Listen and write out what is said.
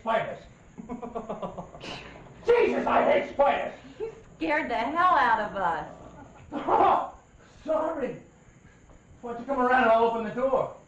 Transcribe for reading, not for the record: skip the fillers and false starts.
spiders. Jesus, I hate spiders. You scared the hell out of us. Oh, sorry. Why don't you come around and I'll open the door?